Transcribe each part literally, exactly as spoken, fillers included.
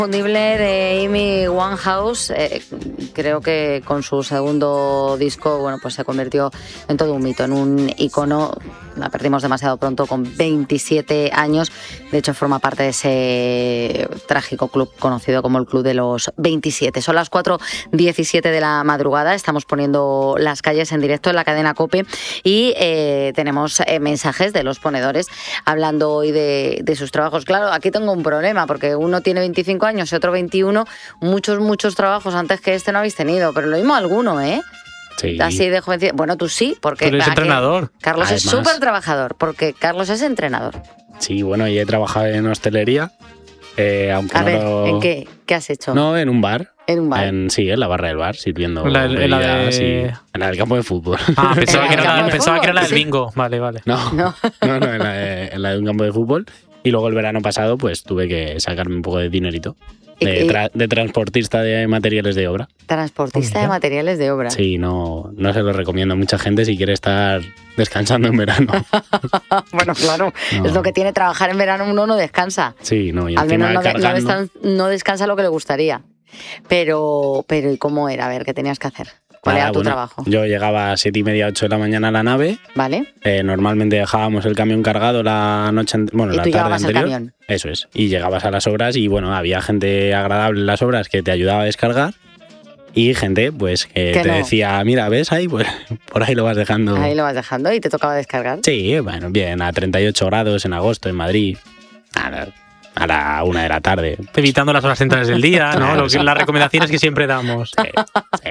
Inconfundible de Amy Winehouse, eh, creo que con su segundo disco, bueno, pues se convirtió en todo un mito, en un icono. La perdimos demasiado pronto, con veintisiete años. De hecho, forma parte de ese trágico club conocido como el Club de los veintisiete. Son las cuatro diecisiete de la madrugada. Estamos poniendo Las Calles en directo en la cadena COPE y eh, tenemos eh, mensajes de los ponedores hablando hoy de, de sus trabajos. Claro, aquí tengo un problema porque uno tiene veinticinco años y otro veintiuno. Muchos, muchos trabajos antes que este no habéis tenido, pero lo mismo alguno, ¿eh? Sí. Así de jovencito. Bueno, tú sí, porque... Tú eres entrenador. Carlos Además, es súper trabajador, porque Carlos es entrenador. Sí, bueno, y he trabajado en hostelería. Eh, aunque A no ver, lo... ¿en qué? ¿Qué has hecho? No, en un bar. En un bar. En, sí, en la barra del bar, sirviendo La- en la bebidas de- y- en la del campo de fútbol. Ah, pensaba, que era, Campo la, de pensaba que era la del fútbol, sí. bingo. Vale, vale. No, No. no, no, en, la de, en la de un campo de fútbol. Y luego el verano pasado, pues tuve que sacarme un poco de dinerito. De, Y- tra- de transportista de materiales de obra. Transportista Oh, de mira. materiales de obra. Sí, no, no se lo recomiendo a mucha gente si quiere estar descansando en verano. Bueno, claro, No. es lo que tiene trabajar en verano, uno no descansa. Sí, no, y Al encima menos no, de- no cargando. descan- no descansa lo que le gustaría. Pero, pero ¿y cómo era? A ver, ¿qué tenías que hacer? ¿Cuál Nada, era tu bueno, trabajo? Yo llegaba a siete y media, ocho de la mañana a la nave. ¿Vale? Eh, normalmente dejábamos el camión cargado la noche, an- bueno, Y la tú tarde llevabas el anterior. camión. Eso es. Y llegabas a las obras y bueno, había gente agradable en las obras que te ayudaba a descargar y gente pues que, Que te no. decía, mira, ¿ves ahí? Pues por ahí lo vas dejando. Ahí lo vas dejando y te tocaba descargar. Sí, bueno, bien, a treinta y ocho grados en agosto en Madrid. A la, a la una de la tarde. Evitando las horas centrales del día, ¿no? Lo que, las recomendaciones que siempre damos. Sí, sí.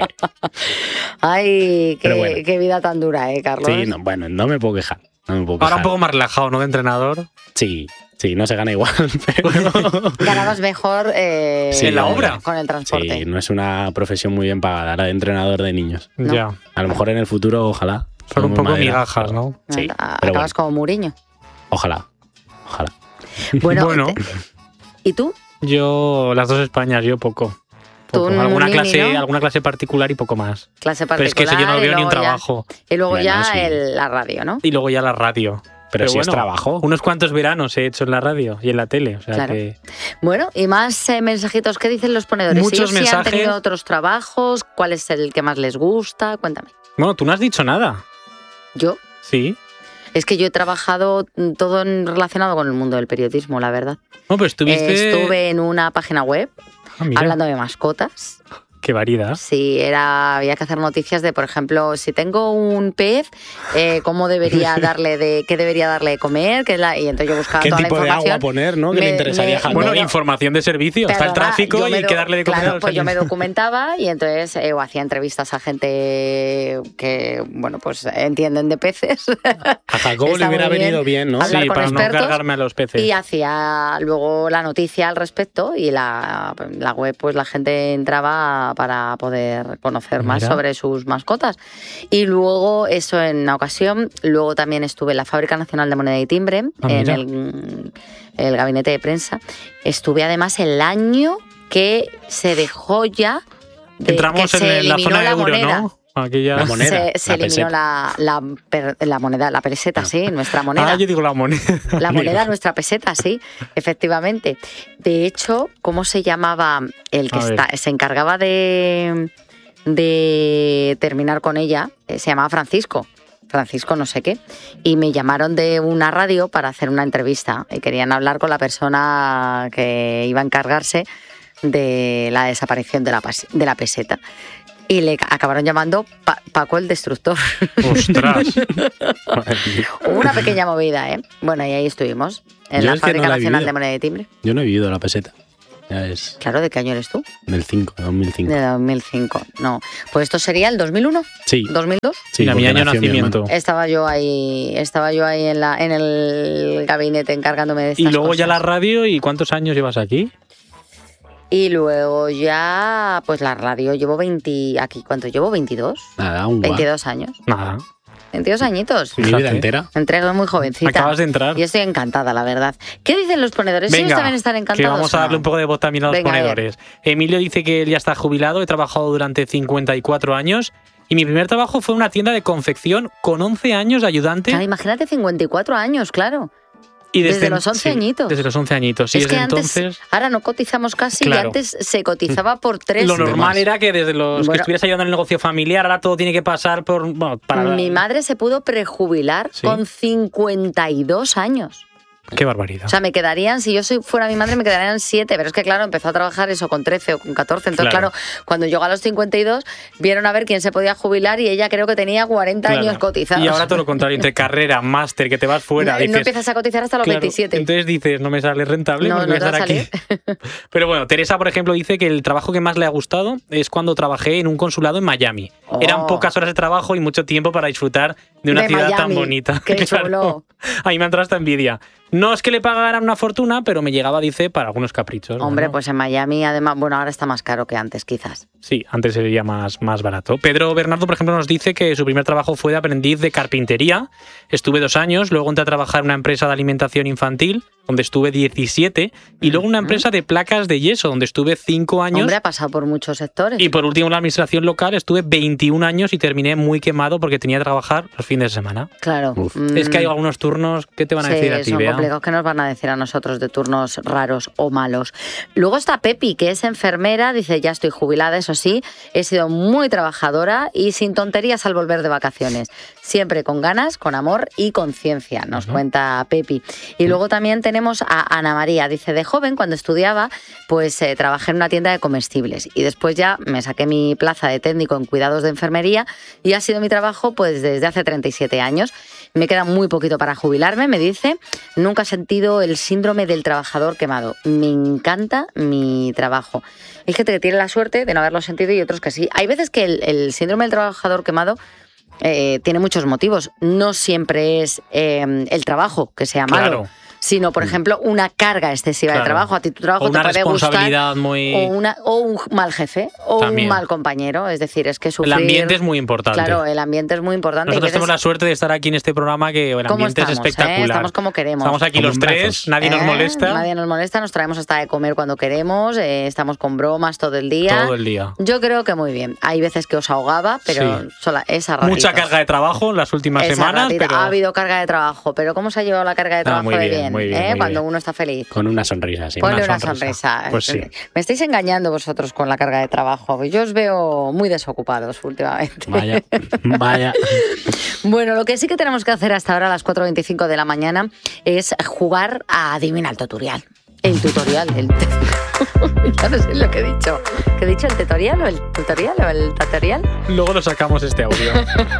Ay, Pero qué, bueno. qué vida tan dura, ¿eh, Carlos? Sí, no, bueno, no me puedo quejar. No me puedo Ahora quejar. un poco más relajado, ¿no? De entrenador. Sí, sí, no se gana igual, pero... Ganabas mejor eh, Sí, ¿En la obra? con el transporte. Sí, no es una profesión muy bien pagada, la de entrenador de niños. No. Ya. A lo mejor en el futuro, ojalá. Son un Somos poco madera, migajas, pero- ¿no? Sí, Anda, pero acabas bueno, como Mourinho. ojalá, ojalá. Bueno, Bueno. te- ¿y tú? Yo, las dos Españas, yo poco. Tú Poco. un Alguna, nini, clase, ¿no? alguna clase particular y poco más. Clase Pero es que particular. eso yo no y veo ni un luego ya- trabajo. Y luego Bueno, ya sí. el- la radio, ¿no? Y luego ya la radio. Pero, si es trabajo. Unos cuantos veranos he hecho en la radio y en la tele. O sea Claro. que... Bueno, y más eh, mensajitos. ¿Qué dicen los ponedores? Muchos ¿Ellos sí han mensajes. tenido otros trabajos? ¿Cuál es el que más les gusta? Cuéntame. Bueno, tú no has dicho nada. Yo, Sí. es que yo he trabajado mm, todo en- relacionado con el mundo del periodismo, la verdad. No, pero estuviste... Eh, estuve en una página web Ah, mira, hablando de mascotas. qué variedad. Sí, era, había que hacer noticias de, por ejemplo, si tengo un pez, eh, cómo debería darle de, qué debería darle de comer, qué es la, y entonces yo buscaba ¿Qué toda tipo la de agua información. poner, no? Que Me- le interesaría me- a Jacob. Bueno, Bueno, información de servicio. Está el Perdona, tráfico yo y me hay que do- darle de comer a Claro, los pues yo me animales. documentaba y entonces eh, o hacía entrevistas a gente que, bueno, pues entienden de peces. A Jacobo le Está hubiera muy bien. venido bien, ¿no? Hablar Sí, con para no expertos cargarme a los peces. Y hacía luego la noticia al respecto y la, la web, pues la gente entraba para poder conocer más Mira. sobre sus mascotas. Y luego, eso en una ocasión, luego también estuve en la Fábrica Nacional de Moneda y Timbre, Ah, en mira. el, el gabinete de prensa. Estuve además el año que se dejó ya de Entramos que en se la eliminó zona la euro, moneda. ¿no? Aquella... La moneda, Se, se la eliminó peseta. la, la, per- la moneda, la peseta, sí, nuestra moneda. Ah, yo digo la moneda. La moneda, nuestra peseta, sí, efectivamente. De hecho, ¿cómo se llamaba el que A ver. está, se encargaba de, de terminar con ella? Eh, Se llamaba Francisco. Francisco no sé qué. Y me llamaron de una radio para hacer una entrevista. Y querían hablar con la persona que iba a encargarse de la desaparición de la, pas- de la peseta. Y le acabaron llamando Pa- Paco el Destructor. Ostras. Hubo una pequeña movida, ¿eh? Bueno, y ahí estuvimos, en Yo la es que no Fábrica la he Nacional vivido. de Moneda y Timbre. Yo no he vivido la peseta. Ya es Claro, ¿de qué año eres tú? del cinco, de dos mil cinco. De dos mil cinco. No, pues esto sería el dos mil uno, Sí, dos mil dos. sí, Mira, mi porque año de nació mi nacimiento. hermano. Estaba yo ahí, estaba yo ahí en la en el gabinete encargándome de estas Y luego cosas. ya la radio. ¿Y cuántos años llevas aquí? Y luego ya, pues la radio llevo veinte, aquí, ¿cuánto llevo? veintidós, Nada, un guau. veintidós años. Nada. veintidós añitos. Mi vida Fíjate. entera. Entré muy jovencita. Acabas de entrar. Y estoy encantada, la verdad. ¿Qué dicen los ponedores? Ellos Venga, también están encantados. que vamos a ¿o no? darle un poco de voz también a los Venga, a ver. ponedores. Emilio dice que él ya está jubilado, he trabajado durante cincuenta y cuatro años y mi primer trabajo fue en una tienda de confección con once años de ayudante. Claro, imagínate cincuenta y cuatro años, claro. Y desde, desde los once sí, añitos. Desde los once añitos. Sí, es desde que antes, entonces. Ahora no cotizamos casi, claro. y antes se cotizaba por tres. Lo normal era que desde los bueno, que estuvieras ayudando en el negocio familiar, ahora todo tiene que pasar por. Bueno, para... Mi madre se pudo prejubilar ¿sí? con cincuenta y dos años. Qué barbaridad. O sea, me quedarían, si yo soy, fuera mi madre, me quedarían siete, pero es que claro, empezó a trabajar eso con trece o con catorce, entonces claro, claro cuando llegó a los cincuenta y dos, vieron a ver quién se podía jubilar y ella creo que tenía cuarenta claro. años cotizados. Y ahora todo lo contrario, entre carrera, máster, que te vas fuera. No, dices, no empiezas a cotizar hasta los claro, veintisiete. Entonces dices, no me sale rentable, no, no no voy a estar aquí. Pero bueno, Teresa, por ejemplo, dice que el trabajo que más le ha gustado es cuando trabajé en un consulado en Miami. Oh. Eran pocas horas de trabajo y mucho tiempo para disfrutar de una de ciudad Miami. tan bonita. Qué claro. chulo. A mí me ha entrado esta envidia. No es que le pagaran una fortuna, pero me llegaba, dice, para algunos caprichos. Hombre, ¿no? pues en Miami, además, bueno, ahora está más caro que antes, quizás. Sí, antes sería más, más barato. Pedro Bernardo, por ejemplo, nos dice que su primer trabajo fue de aprendiz de carpintería. Estuve dos años, luego entré a trabajar en una empresa de alimentación infantil, donde estuve diecisiete, y luego en una empresa de placas de yeso, donde estuve cinco años. Hombre, ha pasado por muchos sectores. Y por último, en la administración local estuve veintiún años y terminé muy quemado porque tenía que trabajar los fines de semana. Claro. Mm. Es que hay algunos turnos, ¿qué te van a sí, decir a ti, son Bea? complicados, que nos van a decir a nosotros de turnos raros o malos. Luego está Pepi, que es enfermera, dice, ya estoy jubilada, eso sí, he sido muy trabajadora y sin tonterías al volver de vacaciones. Siempre con ganas, con amor y conciencia, nos uh-huh. cuenta Pepi. Y luego también tenemos a Ana María, dice, de joven, cuando estudiaba, pues eh, trabajé en una tienda de comestibles y después ya me saqué mi plaza de técnico en cuidados de enfermería y ha sido mi trabajo pues desde hace treinta y siete años. Me queda muy poquito para jubilarme, me dice. Nunca he sentido el síndrome del trabajador quemado. Me encanta mi trabajo. Hay gente que tiene la suerte de no haberlo sentido y otros que sí. Hay veces que el, el síndrome del trabajador quemado eh, tiene muchos motivos. No siempre es eh, el trabajo que sea malo. Claro. Sino, por ejemplo, una carga excesiva claro. de trabajo. A ti tu trabajo o una te puede responsabilidad gustar, muy... o, una, o un mal jefe, o También. un mal compañero. Es decir, es que sufrir... El ambiente es muy importante. Claro, el ambiente es muy importante. Nosotros veces... tenemos la suerte de estar aquí en este programa que el ambiente estamos, es espectacular. ¿eh? Estamos como queremos. Estamos aquí como los tres, nadie ¿Eh? nos molesta. Nadie nos molesta, nos traemos hasta de comer cuando queremos, eh, estamos con bromas todo el día. Todo el día. Yo creo que muy bien. Hay veces que os ahogaba, pero sí. sola, esa ratita. Mucha carga de trabajo en las últimas esa semanas. Pero... Ha habido carga de trabajo, pero ¿cómo se ha llevado la carga de trabajo ah, muy bien, de bien? Muy bien ¿eh? muy Cuando bien. uno está feliz. Con una sonrisa, sí. Ponle una una sonrisa. sonrisa. Pues sí. Me estáis engañando vosotros con la carga de trabajo. Yo os veo muy desocupados últimamente. Vaya, vaya. Bueno, lo que sí que tenemos que hacer hasta ahora a las cuatro y veinticinco de la mañana es jugar a Adivina el tutorial. El tutorial, el ya no sé lo que he dicho. ¿Qué he dicho? ¿El tutorial o el tutorial o el tutorial? Luego lo sacamos este audio.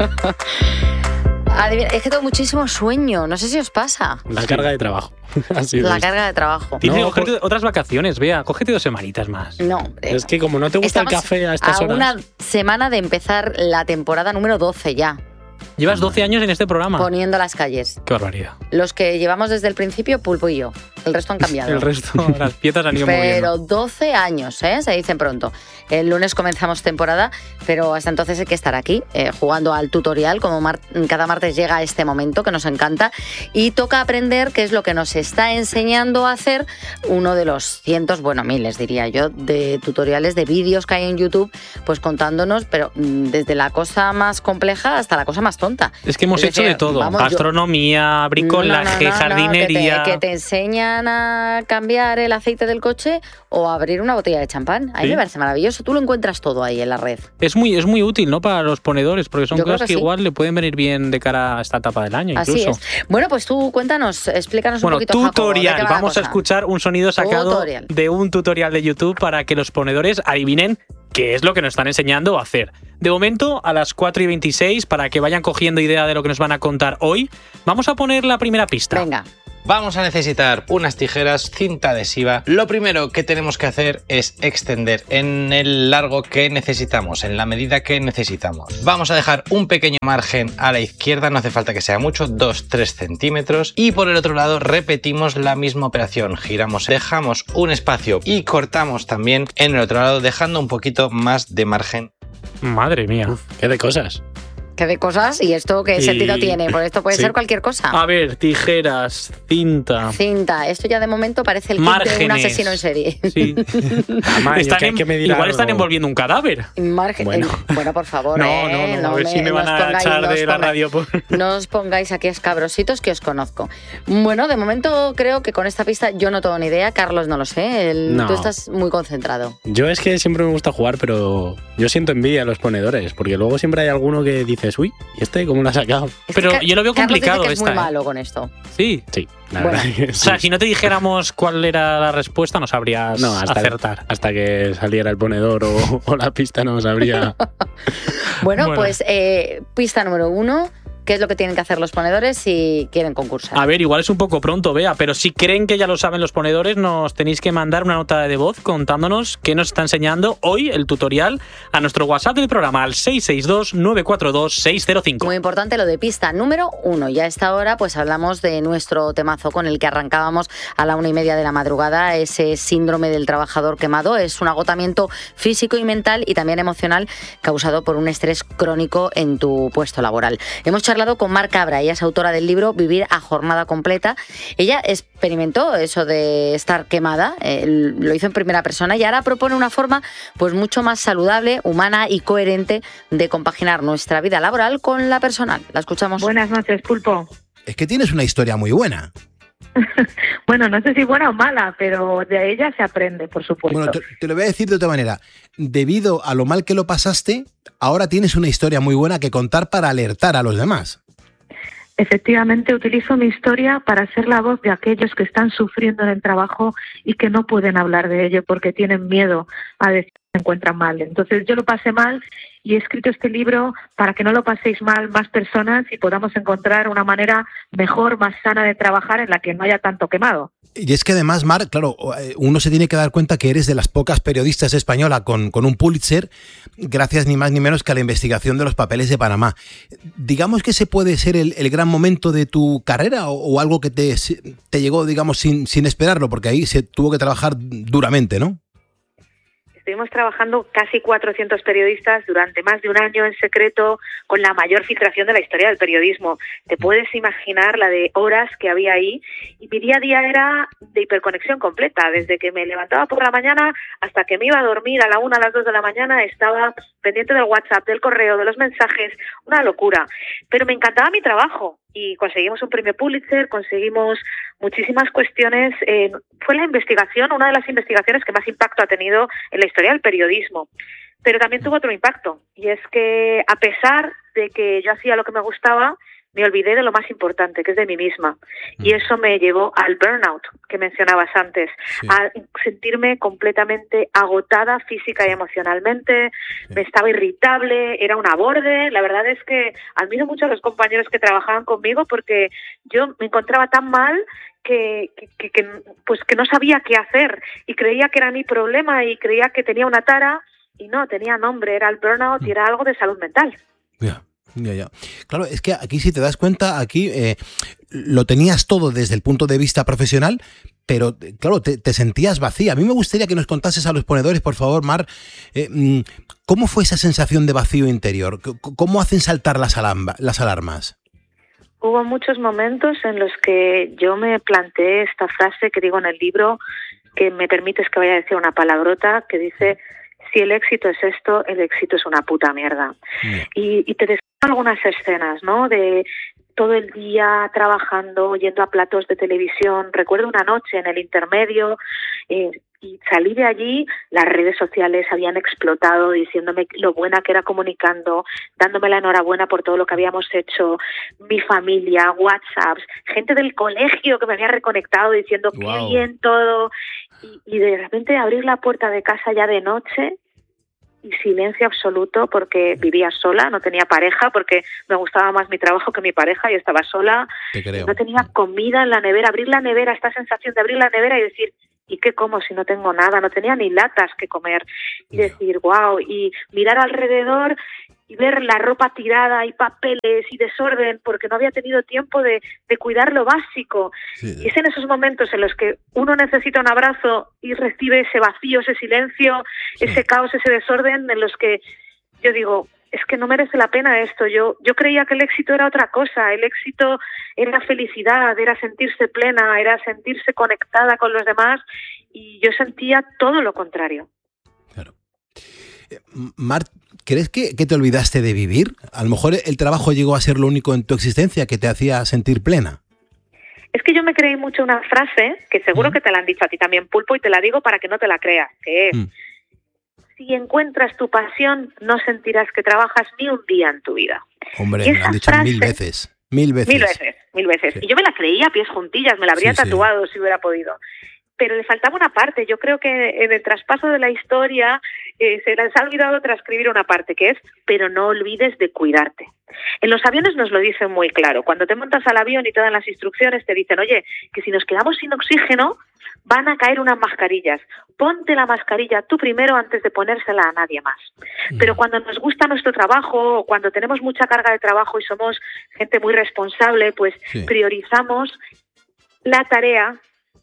Adivina, es que tengo muchísimo sueño, no sé si os pasa. La carga de trabajo. Así la es. carga de trabajo. Tienes que No, cogerte por... otras vacaciones, vea, cógete dos semanitas más. No, hombre. Es que como no te gusta el café a estas a horas. una semana de empezar la temporada número doce ya. Llevas doce años en este programa. Poniendo las calles. Qué barbaridad. Los que llevamos desde el principio, Pulpo y yo. El resto han cambiado. El resto, las piezas han ido moviendo. Pero doce años, ¿eh? Se dicen pronto. El lunes comenzamos temporada, pero hasta entonces hay que estar aquí, eh, jugando al tutorial, como mar- cada martes llega este momento que nos encanta, y toca aprender qué es lo que nos está enseñando a hacer uno de los cientos, bueno, miles diría yo, de tutoriales, de vídeos que hay en YouTube, pues contándonos, pero desde la cosa más compleja hasta la cosa más tonta. Es que hemos es hecho decir, de todo, vamos, gastronomía, bricolaje, no, no, no, jardinería... No, que, te, que te enseñan a cambiar el aceite del coche o a abrir una botella de champán. A mí ¿Sí? me parece maravilloso. Tú lo encuentras todo ahí en la red. Es muy, es muy útil, ¿no? Para los ponedores, porque son Yo cosas que, que sí. igual le pueden venir bien de cara a esta etapa del año. Así incluso. es. Bueno, pues tú cuéntanos, explícanos bueno, un poquito, tutorial. Jacobo, Vamos a escuchar un sonido sacado tutorial. de un tutorial de YouTube para que los ponedores adivinen qué es lo que nos están enseñando a hacer. De momento, a las cuatro y veintiséis, para que vayan cogiendo idea de lo que nos van a contar hoy, vamos a poner la primera pista. Venga. Vamos a necesitar unas tijeras, cinta adhesiva. Lo primero que tenemos que hacer es extender en el largo que necesitamos, en la medida que necesitamos. Vamos a dejar un pequeño margen a la izquierda, no hace falta que sea mucho, dos a tres centímetros. Y por el otro lado repetimos la misma operación. Giramos, dejamos un espacio y cortamos también en el otro lado, dejando un poquito más de margen. Madre mía. Uf, qué de cosas. que de cosas, y esto qué Sí. sentido tiene, porque esto puede Sí. ser cualquier cosa. A ver, tijeras, cinta. Cinta, esto ya de momento parece el kit de un Márgenes. asesino en serie. Sí. Tamaño, Están que hay en- que medir igual algo. están envolviendo un cadáver. Margen- Bueno. eh, bueno, por favor, No, eh, no, no, a ver si me van no os a pongáis- echar no os de la pongáis- radio por... No os pongáis aquí escabrositos que os conozco. Bueno, de momento creo que con esta pista yo no tengo ni idea. Carlos, no lo sé. El- No. Tú estás muy concentrado. Yo es que siempre me gusta jugar, pero yo siento envidia a los ponedores, porque luego siempre hay alguno que dices, uy, ¿y este cómo lo ha sacado? Es que Pero Car- yo lo veo Carlos dice complicado que es esta, muy ¿eh? malo con esto. Sí. Sí, la Bueno. verdad que O sea, sí. si no te dijéramos cuál era la respuesta, no sabrías No, hasta, acertar. hasta que saliera el ponedor o, o la pista no sabría. Bueno, Bueno. pues eh, pista número uno. ¿Qué es lo que tienen que hacer los ponedores si quieren concursar? A ver, igual es un poco pronto, Bea, pero si creen que ya lo saben los ponedores, nos tenéis que mandar una nota de voz contándonos qué nos está enseñando hoy el tutorial a nuestro WhatsApp del programa al seis seis dos, nueve cuatro dos, seis cero cinco. Muy importante lo de pista número uno. Y a esta hora pues hablamos de nuestro temazo con el que arrancábamos a la una y media de la madrugada, ese síndrome del trabajador quemado. Es un agotamiento físico y mental y también emocional causado por un estrés crónico en tu puesto laboral. Hemos charlado con Mar Cabra, ella es autora del libro Vivir a jornada completa. Ella experimentó eso de estar quemada, eh, lo hizo en primera persona y ahora propone una forma pues mucho más saludable, humana y coherente de compaginar nuestra vida laboral con la personal. La escuchamos. Buenas noches, Pulpo. Es que tienes una historia muy buena. Bueno, no sé si buena o mala, pero de ella se aprende, por supuesto. Bueno, te, te lo voy a decir de otra manera. Debido a lo mal que lo pasaste, ahora tienes una historia muy buena que contar para alertar a los demás. Efectivamente, utilizo mi historia para ser la voz de aquellos que están sufriendo en el trabajo y que no pueden hablar de ello porque tienen miedo a decir que se encuentran mal. Entonces, yo lo pasé mal y he escrito este libro para que no lo paséis mal más personas y podamos encontrar una manera mejor, más sana de trabajar en la que no haya tanto quemado. Y es que además, Mar, claro, uno se tiene que dar cuenta que eres de las pocas periodistas españolas con, con un Pulitzer, gracias ni más ni menos que a la investigación de los papeles de Panamá. Digamos que ese puede ser el, el gran momento de tu carrera o, o algo que te, te llegó, digamos, sin, sin esperarlo, porque ahí se tuvo que trabajar duramente, ¿no? Estuvimos trabajando casi cuatrocientos periodistas durante más de un año en secreto con la mayor filtración de la historia del periodismo. Te puedes imaginar la de horas que había ahí y mi día a día era de hiperconexión completa. Desde que me levantaba por la mañana hasta que me iba a dormir a la una, a las dos de la mañana estaba pendiente del WhatsApp, del correo, de los mensajes, una locura. Pero me encantaba mi trabajo y conseguimos un premio Pulitzer, conseguimos muchísimas cuestiones. Eh, fue la investigación, una de las investigaciones que más impacto ha tenido en la historia del periodismo. Pero también tuvo otro impacto, y es que a pesar de que yo hacía lo que me gustaba, me olvidé de lo más importante, que es de mí misma. Y eso me llevó al burnout, que mencionabas antes, sí. a sentirme completamente agotada física y emocionalmente, sí. me estaba irritable, era una borde. La verdad es que admiro mucho a los compañeros que trabajaban conmigo porque yo me encontraba tan mal que, que, que, pues que no sabía qué hacer y creía que era mi problema y creía que tenía una tara y no, tenía nombre, era el burnout y era algo de salud mental. Yeah. Ya, ya. Claro, es que aquí si te das cuenta, aquí eh, lo tenías todo desde el punto de vista profesional, pero claro, te, te sentías vacía. A mí me gustaría que nos contases a los ponedores, por favor, Mar, eh, ¿cómo fue esa sensación de vacío interior? ¿Cómo hacen saltar las, alamba, las alarmas? Hubo muchos momentos en los que yo me planteé esta frase que digo en el libro, que me permites que vaya a decir una palabrota, que dice: si el éxito es esto, el éxito es una puta mierda. Yeah. Y, y te describo algunas escenas, ¿no? De todo el día trabajando, yendo a platos de televisión. Recuerdo una noche en el intermedio eh, y salí de allí, las redes sociales habían explotado diciéndome lo buena que era comunicando, dándome la enhorabuena por todo lo que habíamos hecho, mi familia, WhatsApps, gente del colegio que me había reconectado diciendo wow. qué bien todo. Y, y de repente abrir la puerta de casa ya de noche y silencio absoluto porque vivía sola, no tenía pareja porque me gustaba más mi trabajo que mi pareja y estaba sola. Te creo. No tenía comida en la nevera, abrir la nevera, esta sensación de abrir la nevera y decir, ¿y qué como si no tengo nada? No tenía ni latas que comer. Y decir, wow, y mirar alrededor y ver la ropa tirada y papeles y desorden porque no había tenido tiempo de, de cuidar lo básico. Sí. Y es en esos momentos en los que uno necesita un abrazo y recibe ese vacío, ese silencio, sí. ese caos, ese desorden, en los que yo digo, es que no merece la pena esto. Yo, yo creía que el éxito era otra cosa, el éxito era felicidad, era sentirse plena, era sentirse conectada con los demás, y yo sentía todo lo contrario. Claro. Mar, ¿crees que, que te olvidaste de vivir? A lo mejor el trabajo llegó a ser lo único en tu existencia que te hacía sentir plena. Es que yo me creí mucho una frase, que seguro mm. que te la han dicho a ti también, Pulpo, y te la digo para que no te la creas, que es, mm. si encuentras tu pasión, no sentirás que trabajas ni un día en tu vida. Hombre, me lo han dicho frase, mil veces, mil veces. Mil veces, mil veces. Sí. Y yo me la creía a pies juntillas, me la habría sí, tatuado sí. si hubiera podido. Pero le faltaba una parte. Yo creo que en el traspaso de la historia eh, se les ha olvidado transcribir una parte, que es, pero no olvides de cuidarte. En los aviones nos lo dicen muy claro. Cuando te montas al avión y te dan las instrucciones, te dicen, oye, que si nos quedamos sin oxígeno, van a caer unas mascarillas. Ponte la mascarilla tú primero antes de ponérsela a nadie más. Pero cuando nos gusta nuestro trabajo, o cuando tenemos mucha carga de trabajo y somos gente muy responsable, pues sí. priorizamos la tarea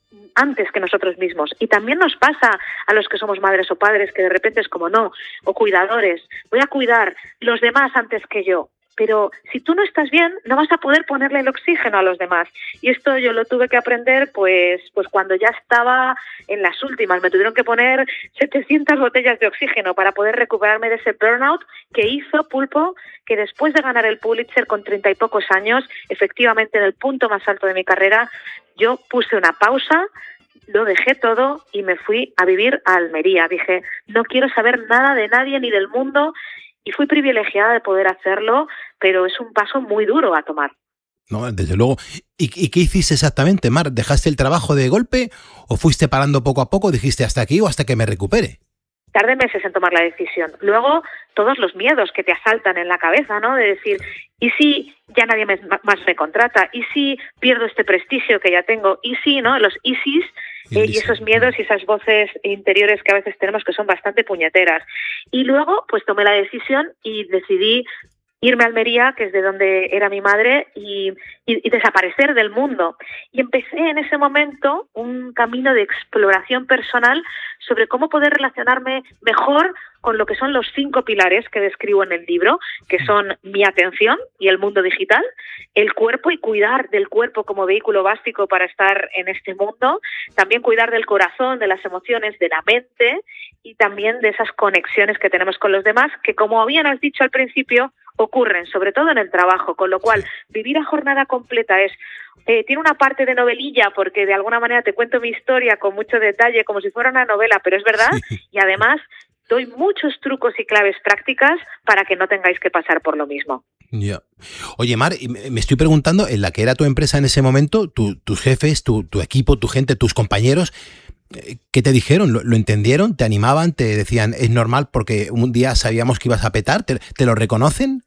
antes que nosotros mismos. Y también nos pasa a los que somos madres o padres, que de repente es como no, o cuidadores, voy a cuidar los demás antes que yo. Pero si tú no estás bien, no vas a poder ponerle el oxígeno a los demás. Y esto yo lo tuve que aprender pues, pues cuando ya estaba en las últimas. Me tuvieron que poner setecientas botellas de oxígeno para poder recuperarme de ese burnout que hizo, Pulpo, que después de ganar el Pulitzer con treinta y pocos años, efectivamente en el punto más alto de mi carrera, yo puse una pausa, lo dejé todo y me fui a vivir a Almería. Dije, no quiero saber nada de nadie ni del mundo. Y fui privilegiada de poder hacerlo, pero es un paso muy duro a tomar. No, desde luego. ¿Y, y qué hiciste exactamente, Mar? ¿Dejaste el trabajo de golpe o fuiste parando poco a poco? ¿Dijiste hasta aquí o hasta que me recupere? Tardé meses en tomar la decisión. Luego, todos los miedos que te asaltan en la cabeza, ¿no? De decir, ¿y si ya nadie me, más me contrata? ¿Y si pierdo este prestigio que ya tengo? ¿Y si, no? Los ISIS... Eh, y esos miedos y esas voces interiores que a veces tenemos que son bastante puñeteras. Y luego, pues tomé la decisión y decidí irme a Almería, que es de donde era mi madre, y, y, y desaparecer del mundo. Y empecé en ese momento un camino de exploración personal sobre cómo poder relacionarme mejor con lo que son los cinco pilares que describo en el libro, que son mi atención y el mundo digital, el cuerpo y cuidar del cuerpo como vehículo básico para estar en este mundo, también cuidar del corazón, de las emociones, de la mente y también de esas conexiones que tenemos con los demás, que como bien has dicho al principio, ocurren, sobre todo en el trabajo, con lo cual vivir a jornada completa es eh, tiene una parte de novelilla porque de alguna manera te cuento mi historia con mucho detalle, como si fuera una novela, pero es verdad, sí. Y además doy muchos trucos y claves prácticas para que no tengáis que pasar por lo mismo. Ya. Oye, Mar, me estoy preguntando, en la que era tu empresa en ese momento, tu, tus jefes, tu, tu equipo, tu gente, tus compañeros, ¿qué te dijeron? ¿Lo, ¿Lo entendieron? ¿Te animaban? ¿Te decían, es normal porque un día sabíamos que ibas a petar? ¿Te, te lo reconocen?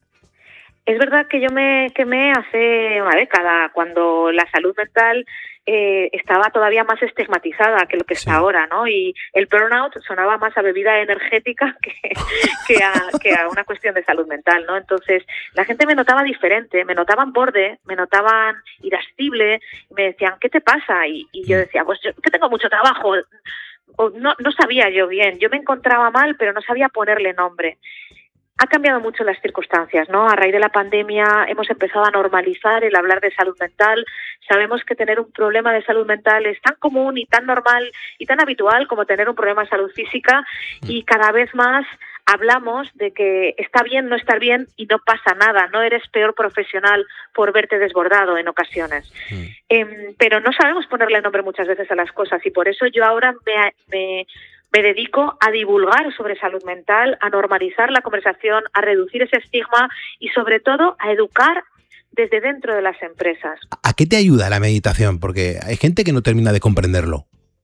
Es verdad que yo me quemé hace una década, cuando la salud mental eh, estaba todavía más estigmatizada que lo que sí. está ahora, ¿no? Y el burnout sonaba más a bebida energética que, que, a, que a una cuestión de salud mental, ¿no? Entonces, la gente me notaba diferente, me notaban borde, me notaban irascible, me decían, ¿qué te pasa? Y, y yo decía, pues yo que tengo mucho trabajo. O no, no sabía yo bien, yo me encontraba mal, pero no sabía ponerle nombre. Ha cambiado mucho las circunstancias, ¿no? A raíz de la pandemia hemos empezado a normalizar el hablar de salud mental. Sabemos que tener un problema de salud mental es tan común y tan normal y tan habitual como tener un problema de salud física, y cada vez más hablamos de que está bien no estar bien y no pasa nada, no eres peor profesional por verte desbordado en ocasiones. Mm. Eh, pero no sabemos ponerle nombre muchas veces a las cosas, y por eso yo ahora me... me Me dedico a divulgar sobre salud mental, a normalizar la conversación, a reducir ese estigma y sobre todo a educar desde dentro de las empresas. ¿A qué te ayuda la meditación? Porque hay gente que no termina de comprenderlo.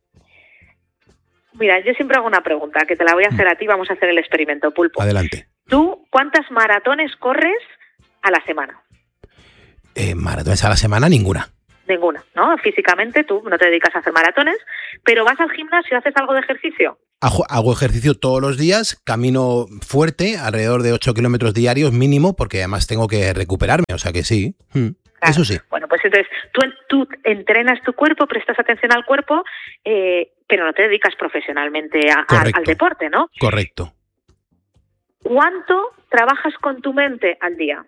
Mira, yo siempre hago una pregunta, que te la voy a hacer a ti, vamos a hacer el experimento, Pulpo. Adelante. ¿Tú cuántas maratones corres a la semana? Eh, maratones a la semana, ninguna. Ninguna, ¿no? Físicamente tú no te dedicas a hacer maratones, pero vas al gimnasio, ¿haces algo de ejercicio? Hago, hago ejercicio todos los días, camino fuerte, alrededor de ocho kilómetros diarios mínimo, porque además tengo que recuperarme, o sea que sí, mm, claro. Eso sí. Bueno, pues entonces tú, tú entrenas tu cuerpo, prestas atención al cuerpo, eh, pero no te dedicas profesionalmente a, a, al deporte, ¿no? Correcto. ¿cuánto trabajas con tu mente al día?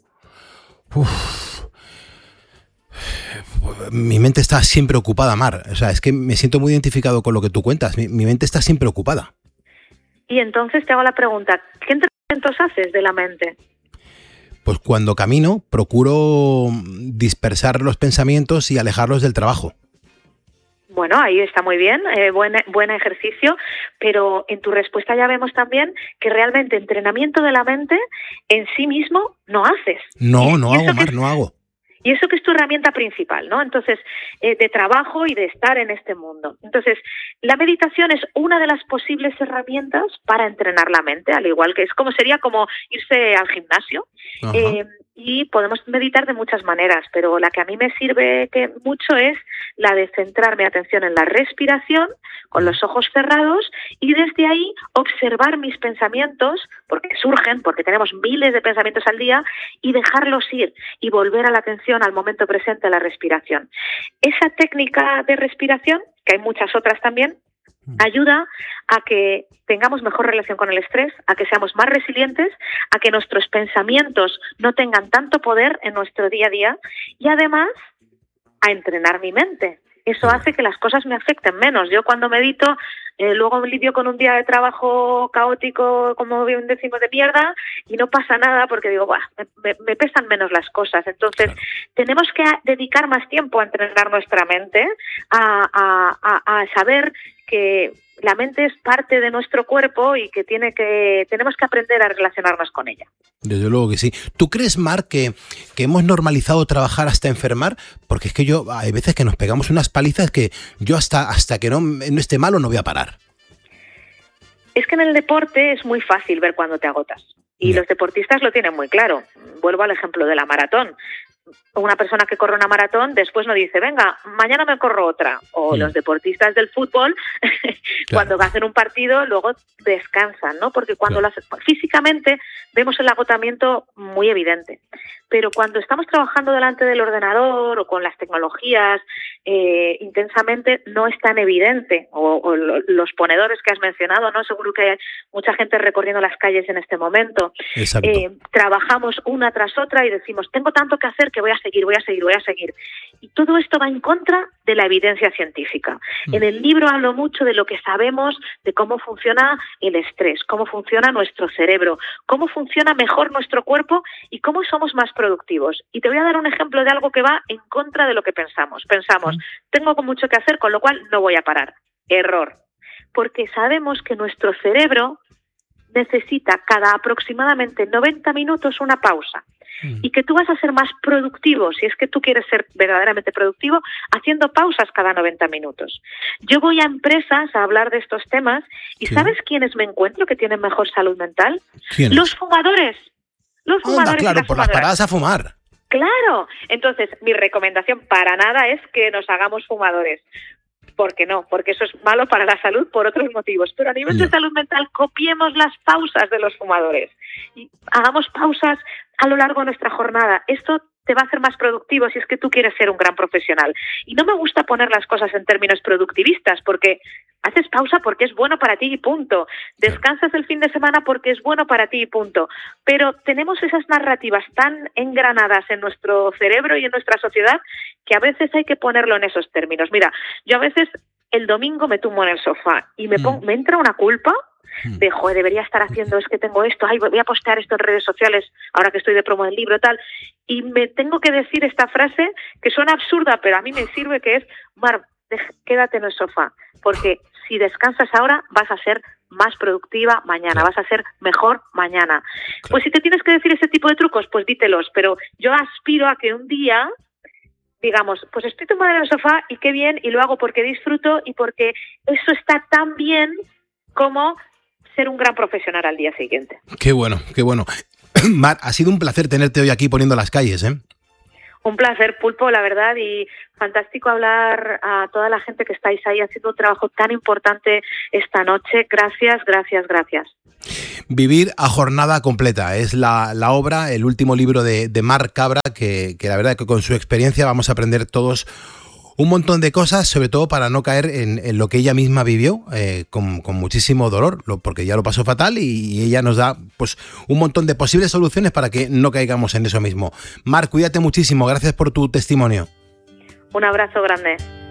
Uf. Mi mente está siempre ocupada, Mar. O sea, es que me siento muy identificado con lo que tú cuentas. Mi, mi mente está siempre ocupada. Y entonces te hago la pregunta, ¿qué entrenamientos haces de la mente? Pues cuando camino, procuro dispersar los pensamientos y alejarlos del trabajo. Bueno, ahí está muy bien, eh, buen, buen ejercicio, pero en tu respuesta ya vemos también que realmente entrenamiento de la mente en sí mismo no haces. No, no hago, Mar, es, no hago. Y eso que es tu herramienta principal, ¿no? Entonces, eh, de trabajo y de estar en este mundo. Entonces, la meditación es una de las posibles herramientas para entrenar la mente, al igual que es como sería como irse al gimnasio. Eh, y podemos meditar de muchas maneras, pero la que a mí me sirve que mucho es la de centrar mi atención en la respiración, con los ojos cerrados, y desde ahí observar mis pensamientos, porque surgen, porque tenemos miles de pensamientos al día, y dejarlos ir, y volver a la atención al momento presente, a la respiración. Esa técnica de respiración, que hay muchas otras también, ayuda a que tengamos mejor relación con el estrés, a que seamos más resilientes, a que nuestros pensamientos no tengan tanto poder en nuestro día a día y además a entrenar mi mente. Eso hace que las cosas me afecten menos. Yo cuando medito, eh, luego lidio con un día de trabajo caótico, como bien decimos, de mierda, y no pasa nada porque digo, bah, me, me pesan menos las cosas. Entonces, claro, tenemos que dedicar más tiempo a entrenar nuestra mente, a, a, a, a saber que la mente es parte de nuestro cuerpo y que tiene que tenemos que aprender a relacionarnos con ella. Desde luego que sí. ¿Tú crees, Mar, que, que hemos normalizado trabajar hasta enfermar? Porque es que yo, hay veces que nos pegamos unas palizas que yo hasta, hasta que no, no esté malo no voy a parar. Es que en el deporte es muy fácil ver cuando te agotas. Y yeah. los deportistas lo tienen muy claro. Vuelvo al ejemplo de la maratón. Una persona que corre una maratón después no dice, venga, mañana me corro otra. O mm. los deportistas del fútbol, cuando claro. hacen un partido, luego descansan, ¿no? Porque cuando claro. las, físicamente vemos el agotamiento muy evidente. Pero cuando estamos trabajando delante del ordenador o con las tecnologías eh, intensamente, no es tan evidente. O, o los ponedores que has mencionado, ¿no? Seguro que hay mucha gente recorriendo las calles en este momento. Exacto. Eh, trabajamos una tras otra y decimos, tengo tanto que hacer que voy a seguir, voy a seguir, voy a seguir. Y todo esto va en contra de la evidencia científica. Mm. En el libro hablo mucho de lo que sabemos de cómo funciona el estrés, cómo funciona nuestro cerebro, cómo funciona mejor nuestro cuerpo y cómo somos más productivos. Y te voy a dar un ejemplo de algo que va en contra de lo que pensamos. Pensamos, mm. tengo mucho que hacer, con lo cual no voy a parar. Error. Porque sabemos que nuestro cerebro necesita cada aproximadamente noventa minutos una pausa. Y que tú vas a ser más productivo, si es que tú quieres ser verdaderamente productivo, haciendo pausas cada noventa minutos. Yo voy a empresas a hablar de estos temas y sí. ¿sabes quiénes me encuentro que tienen mejor salud mental? ¿Quiénes? Los fumadores. Los fumadores. Anda, claro, por las paradas a fumar. Claro. Entonces, mi recomendación para nada es que nos hagamos fumadores. ¿Por qué no? Porque eso es malo para la salud por otros motivos. Pero a nivel no. de salud mental, copiemos las pausas de los fumadores. Y hagamos pausas a lo largo de nuestra jornada. Esto te va a hacer más productivo si es que tú quieres ser un gran profesional. Y no me gusta poner las cosas en términos productivistas, porque haces pausa porque es bueno para ti y punto. Descansas el fin de semana porque es bueno para ti y punto. Pero tenemos esas narrativas tan engranadas en nuestro cerebro y en nuestra sociedad que a veces hay que ponerlo en esos términos. Mira, yo a veces el domingo me tumbo en el sofá y me, pongo, mm. me entra una culpa de, joder, debería estar haciendo, es que tengo esto, ay, voy a postear esto en redes sociales ahora que estoy de promo del libro, tal, y me tengo que decir esta frase que suena absurda, pero a mí me sirve, que es, Mar, quédate en el sofá, porque si descansas ahora vas a ser más productiva mañana, claro. vas a ser mejor mañana. Claro. Pues si te tienes que decir ese tipo de trucos, pues dítelos, pero yo aspiro a que un día digamos, pues estoy tumbada en el sofá y qué bien, y lo hago porque disfruto y porque eso está tan bien como ser un gran profesional al día siguiente. Qué bueno, qué bueno. Mar, ha sido un placer tenerte hoy aquí poniendo las calles, ¿eh? Un placer, Pulpo, la verdad, y fantástico hablar a toda la gente que estáis ahí haciendo un trabajo tan importante esta noche. Gracias, gracias, gracias. Vivir a jornada completa es la, la obra, el último libro de, de Mar Cabra, que, que la verdad que con su experiencia vamos a aprender todos un montón de cosas, sobre todo para no caer en, en lo que ella misma vivió, eh, con, con muchísimo dolor, lo, porque ya lo pasó fatal y, y ella nos da pues un montón de posibles soluciones para que no caigamos en eso mismo. Mar, cuídate muchísimo, gracias por tu testimonio. Un abrazo grande.